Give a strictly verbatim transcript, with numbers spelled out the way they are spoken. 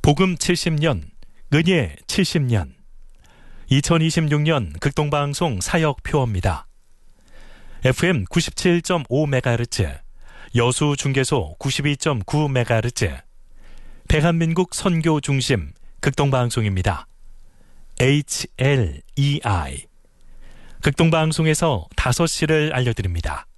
복음 칠십 년, 은예 칠십 년. 이천이십육 년 극동방송 사역표어입니다. 에프엠 구십칠 점 오 메가헤르츠, 여수 중계소 구십이 점 구 메가헤르츠, 대한민국 선교 중심 극동방송입니다. 에이치엘이아이. 극동방송에서 다섯 시를 알려드립니다.